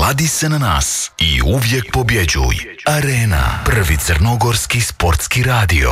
Kladi se na nas i uvijek pobjeđuj. Arena, prvi crnogorski sportski radio.